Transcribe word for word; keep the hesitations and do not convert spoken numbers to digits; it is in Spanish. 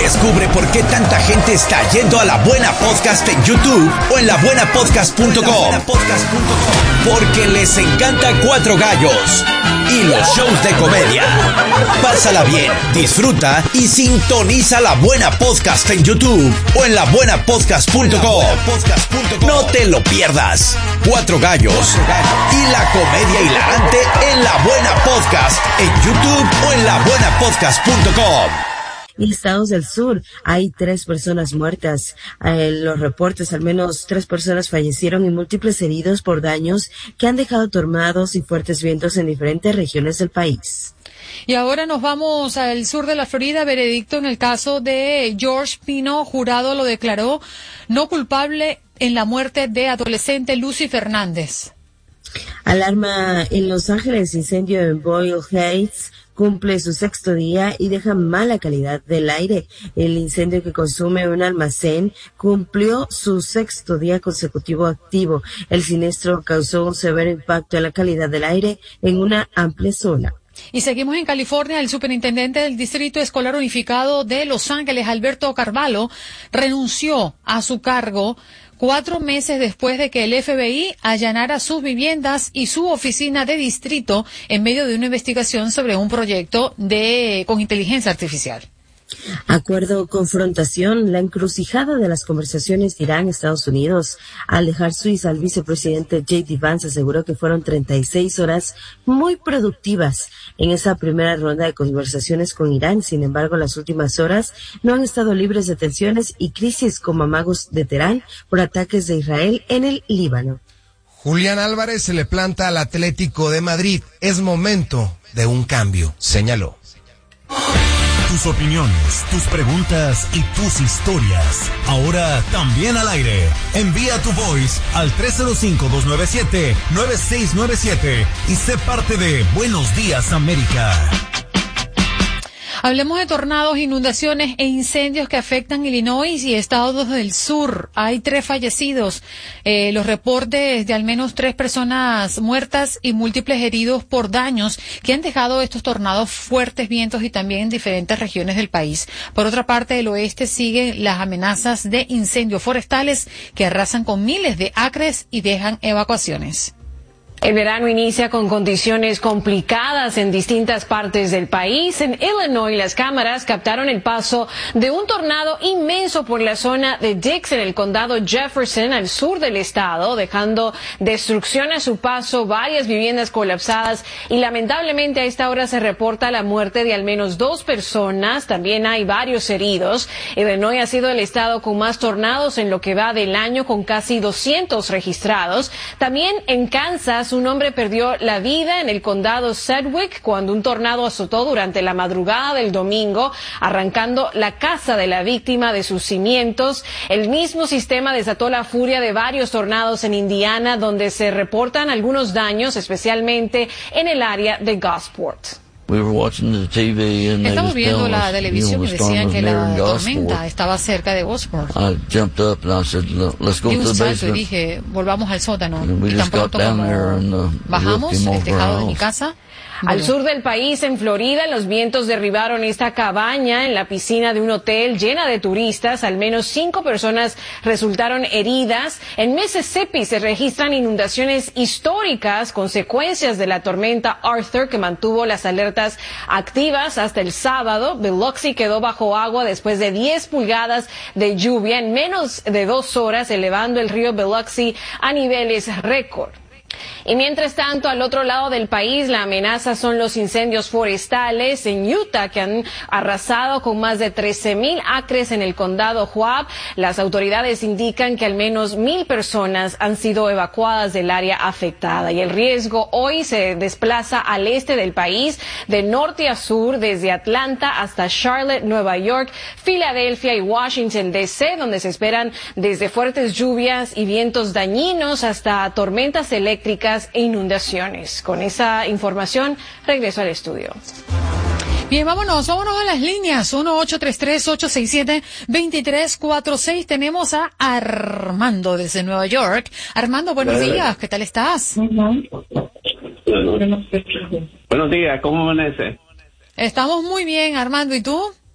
Descubre por qué tanta gente está yendo a La Buena Podcast en YouTube o en la buena podcast punto com. Porque les encanta Cuatro Gallos y los shows de comedia. Pásala bien, disfruta y sintoniza La Buena Podcast en YouTube o en la buena podcast punto com. No te lo pierdas. Cuatro Gallos y la comedia hilarante en La Buena Podcast en YouTube o en la buena podcast punto com. En estados del sur hay tres personas muertas. En los reportes, al menos tres personas fallecieron y múltiples heridos por daños que han dejado tornados y fuertes vientos en diferentes regiones del país. Y ahora nos vamos al sur de la Florida. Veredicto en el caso de George Pino. Jurado lo declaró no culpable en la muerte de adolescente Lucy Fernández. Alarma en Los Ángeles. Incendio en Boyle Heights cumple su sexto día y deja mala calidad del aire. El incendio, que consume un almacén, cumplió su sexto día consecutivo activo. El siniestro causó un severo impacto en la calidad del aire en una amplia zona. Y seguimos en California. El superintendente del Distrito Escolar Unificado de Los Ángeles, Alberto Carvalho, renunció a su cargo cuatro meses después de que el F B I allanara sus viviendas y su oficina de distrito en medio de una investigación sobre un proyecto de con inteligencia artificial. Acuerdo confrontación, la encrucijada de las conversaciones de Irán-Estados Unidos. Al dejar Suiza, el vicepresidente J D Vance aseguró que fueron treinta y seis horas muy productivas en esa primera ronda de conversaciones con Irán. Sin embargo, las últimas horas no han estado libres de tensiones y crisis como amagos de Teherán por ataques de Israel en el Líbano. Julián Álvarez se le planta al Atlético de Madrid. Es momento de un cambio, señaló. Tus opiniones, tus preguntas y tus historias. Ahora también al aire. Envía tu voice al tres cero cinco, dos nueve siete, nueve seis nueve siete y sé parte de Buenos Días América. Hablemos de tornados, inundaciones e incendios que afectan Illinois y estados del sur. Hay tres fallecidos. Eh, los reportes de al menos tres personas muertas y múltiples heridos por daños que han dejado estos tornados, fuertes vientos y también en diferentes regiones del país. Por otra parte, del oeste siguen las amenazas de incendios forestales que arrasan con miles de acres y dejan evacuaciones. El verano inicia con condiciones complicadas en distintas partes del país. En Illinois, las cámaras captaron el paso de un tornado inmenso por la zona de Dix, en el condado Jefferson, al sur del estado, dejando destrucción a su paso, varias viviendas colapsadas y lamentablemente a esta hora se reporta la muerte de al menos dos personas. También hay varios heridos. Illinois ha sido el estado con más tornados en lo que va del año, con casi doscientos registrados. También en Kansas, un hombre perdió la vida en el condado Sedgwick cuando un tornado azotó durante la madrugada del domingo, arrancando la casa de la víctima de sus cimientos. El mismo sistema desató la furia de varios tornados en Indiana, donde se reportan algunos daños, especialmente en el área de Gosport. Estamos viendo la televisión y decían que la tormenta estaba cerca de Gosport. Di un salto y dije, volvamos al sótano. Y tan pronto como bajamos el tejado de mi casa, Al sur del país, en Florida, los vientos derribaron esta cabaña en la piscina de un hotel llena de turistas. Al menos cinco personas resultaron heridas. En Mississippi se registran inundaciones históricas, consecuencias de la tormenta Arthur, que mantuvo las alertas activas hasta el sábado. Biloxi quedó bajo agua después de diez pulgadas de lluvia en menos de dos horas, elevando el río Biloxi a niveles récord. Y mientras tanto, al otro lado del país, la amenaza son los incendios forestales en Utah, que han arrasado con más de trece mil acres en el condado Joab. Las autoridades indican que al menos mil personas han sido evacuadas del área afectada. Y el riesgo hoy se desplaza al este del país, de norte a sur, desde Atlanta hasta Charlotte, Nueva York, Filadelfia y Washington D C, donde se esperan desde fuertes lluvias y vientos dañinos hasta tormentas eléctricas e inundaciones. Con esa información, regreso al estudio. Bien, vámonos, vámonos a las líneas. uno ocho tres tres, ocho seis siete, dos tres cuatro seis. Tenemos a Armando desde Nueva York. Armando, buenos días, ¿qué tal estás? Buenos días, ¿cómo amanece? Estamos muy bien, Armando, ¿y tú?